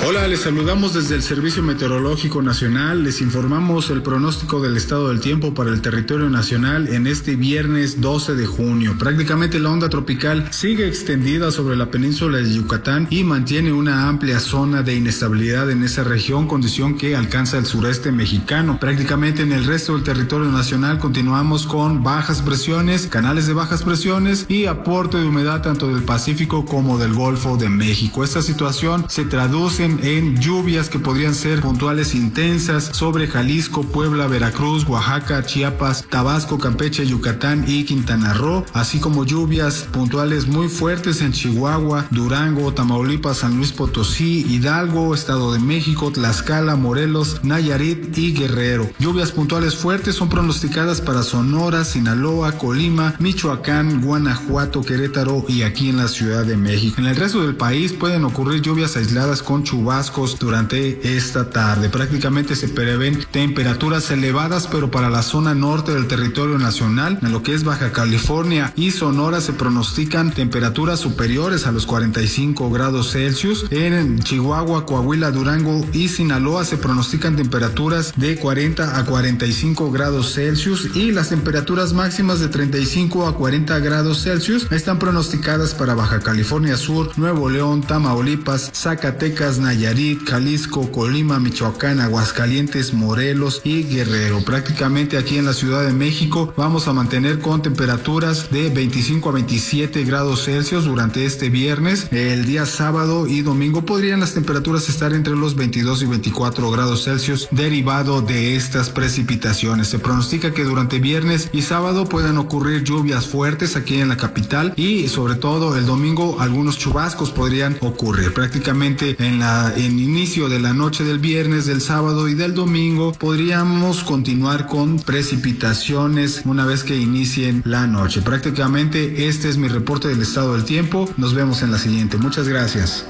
Hola, les saludamos desde el Servicio Meteorológico Nacional. Les informamos el pronóstico del estado del tiempo para el territorio nacional en este viernes 12 de junio. Prácticamente la onda tropical sigue extendida sobre la península de Yucatán y mantiene una amplia zona de inestabilidad en esa región, condición que alcanza el sureste mexicano. Prácticamente en el resto del territorio nacional continuamos con bajas presiones, canales de bajas presiones y aporte de humedad tanto del Pacífico como del Golfo de México. Esta situación se traduce en lluvias que podrían ser puntuales intensas sobre Jalisco, Puebla, Veracruz, Oaxaca, Chiapas, Tabasco, Campeche, Yucatán y Quintana Roo, así como lluvias puntuales muy fuertes en Chihuahua, Durango, Tamaulipas, San Luis Potosí, Hidalgo, Estado de México, Tlaxcala, Morelos, Nayarit y Guerrero. Lluvias puntuales fuertes son pronosticadas para Sonora, Sinaloa, Colima, Michoacán, Guanajuato, Querétaro y aquí en la Ciudad de México. En el resto del país pueden ocurrir lluvias aisladas con chubascos durante esta tarde. Prácticamente se prevén temperaturas elevadas, pero para la zona norte del territorio nacional, en lo que es Baja California y Sonora, se pronostican temperaturas superiores a los 45 grados Celsius. En Chihuahua, Coahuila, Durango y Sinaloa se pronostican temperaturas de 40 a 45 grados Celsius y las temperaturas máximas de 35 a 40 grados Celsius están pronosticadas para Baja California Sur, Nuevo León, Tamaulipas, Zacatecas, Nayarit, Jalisco, Colima, Michoacán, Aguascalientes, Morelos y Guerrero. Prácticamente aquí en la Ciudad de México vamos a mantener con temperaturas de 25 a 27 grados Celsius durante este viernes. El día sábado y domingo podrían las temperaturas estar entre los 22 y 24 grados Celsius derivado de estas precipitaciones. Se pronostica que durante viernes y sábado puedan ocurrir lluvias fuertes aquí en la capital y sobre todo el domingo algunos chubascos podrían ocurrir. Prácticamente en inicio de la noche del viernes, del sábado y del domingo podríamos continuar con precipitaciones una vez que inicien la noche. Prácticamente este es mi reporte del estado del tiempo. Nos vemos en la siguiente. Muchas gracias.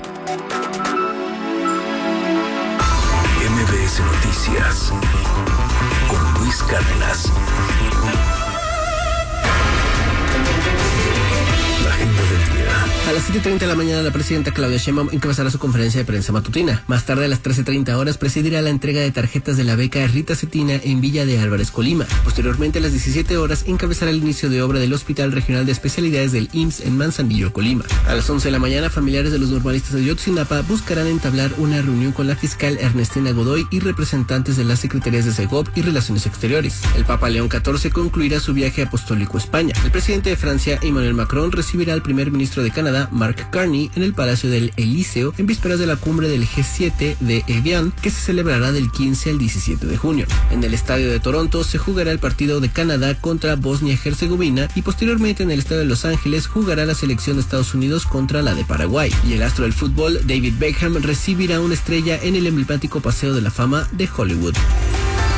MBS Noticias con Luis Cárdenas. A las 7:30 de la mañana, la presidenta Claudia Sheinbaum encabezará su conferencia de prensa matutina. Más tarde, a las 13:30 horas, presidirá la entrega de tarjetas de la beca Rita Cetina en Villa de Álvarez, Colima. Posteriormente, a las 17 horas, encabezará el inicio de obra del Hospital Regional de Especialidades del IMSS en Manzanillo, Colima. A las 11 de la mañana, familiares de los normalistas de Ayotzinapa buscarán entablar una reunión con la fiscal Ernestina Godoy y representantes de las secretarías de Segov y Relaciones Exteriores. El Papa León XIV concluirá su viaje apostólico a España. El presidente de Francia, Emmanuel Macron, recibirá al primer ministro de Canadá, Mark Carney, en el Palacio del Elíseo en vísperas de la cumbre del G7 de Evian, que se celebrará del 15 al 17 de junio. En el estadio de Toronto se jugará el partido de Canadá contra Bosnia-Herzegovina y posteriormente en el estadio de Los Ángeles jugará la selección de Estados Unidos contra la de Paraguay. Y el astro del fútbol, David Beckham, recibirá una estrella en el emblemático Paseo de la Fama de Hollywood.